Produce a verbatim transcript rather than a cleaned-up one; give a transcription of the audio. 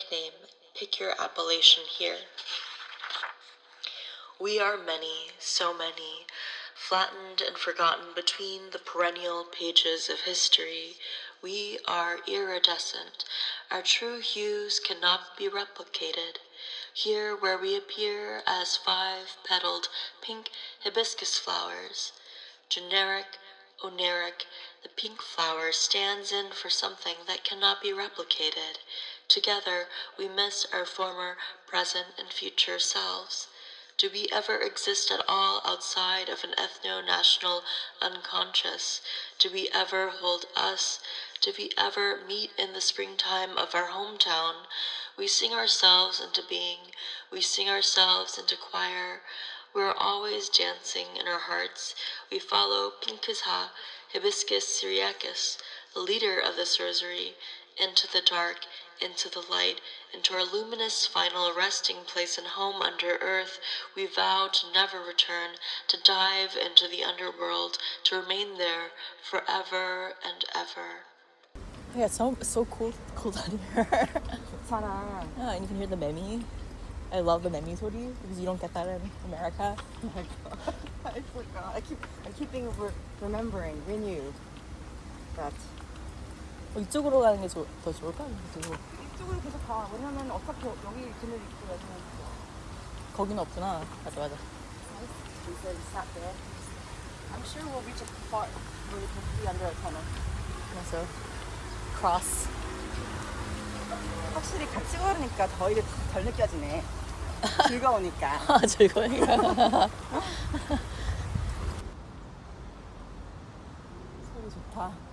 nickname, pick your appellation here. We are many, so many, flattened and forgotten between the perennial pages of history. We are iridescent. Our true hues cannot be replicated. Here where we appear as five-petaled pink hibiscus flowers. Generic, oneric, the pink flower stands in for something that cannot be replicated. Together we miss our former, present, and future selves. Do we ever exist at all outside of an ethno-national unconscious? Do we ever hold us? Do we ever meet in the springtime of our hometown? We sing ourselves into being. We sing ourselves into choir. We are always dancing in our hearts. We follow Pinkesha, Hibiscus syriacus, the leader of this rosary, into the dark, into the light, into our luminous final resting place and home under earth. We vow to never return, to dive into the underworld, to remain there forever and ever. Yeah, it's so, so cool, cool down here. 좋잖아. Yeah, and you can hear the memi. I love the memi 소리 because you don't get that in America. I forgot. I keep I keep thinking of remembering renew that. 어, 이쪽으로 가는 게 조, 더 좋을까? 이쪽으로. 이쪽으로 계속 가. 왜냐면 어차피 여기 그늘 있고 여기는 있어. 거기는 없구나. 맞아 맞아. We said it's not there. I'm sure we'll reach a part where we can be under a tunnel. 맞아. Cross. 확실히 같이 걸으니까 더 이게 덜 느껴지네. 즐거우니까. 아, 즐거우니까. 소리 좋다.